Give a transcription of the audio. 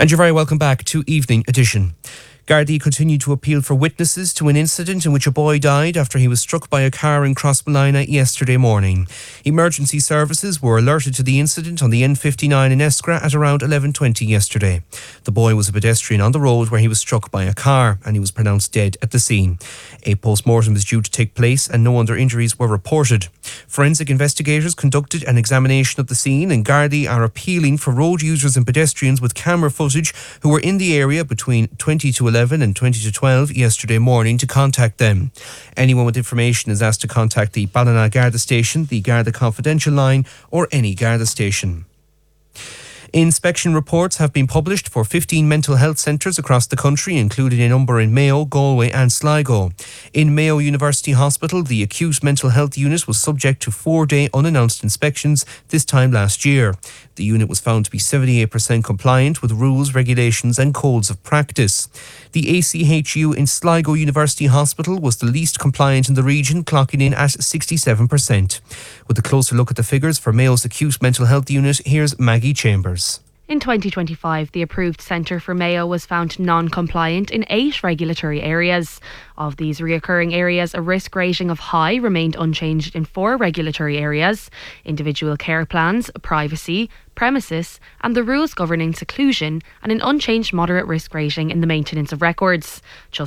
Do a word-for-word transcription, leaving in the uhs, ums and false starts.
And you're very welcome back to Evening Edition. Gardaí continued to appeal for witnesses to an incident in which a boy died after he was struck by a car in Crossmolina yesterday morning. Emergency services were alerted to the incident on the N fifty-nine in Eskra at around eleven twenty yesterday. The boy was a pedestrian on the road where he was struck by a car and he was pronounced dead at the scene. A post-mortem is due to take place and no other injuries were reported. Forensic investigators conducted an examination of the scene and Gardaí are appealing for road users and pedestrians with camera footage who were in the area between twenty to eleven and twenty to twelve yesterday morning to contact them. Anyone with information is asked to contact the Ballina Garda station, the Garda Confidential line or any Garda station. Inspection reports have been published for fifteen mental health centres across the country, including a number in Mayo, Galway and Sligo. In Mayo University Hospital, the acute mental health unit was subject to four-day unannounced inspections this time last year. The unit was found to be seventy-eight percent compliant with rules, regulations and codes of practice. The A C H U in Sligo University Hospital was the least compliant in the region, clocking in at sixty-seven percent. With a closer look at the figures for Mayo's acute mental health unit, here's Maggie Chambers. In twenty twenty-five, the approved centre for Mayo was found non-compliant in eight regulatory areas. Of these reoccurring areas, a risk rating of high remained unchanged in four regulatory areas: individual care plans, privacy, premises and the rules governing seclusion, and an unchanged moderate risk rating in the maintenance of records. Just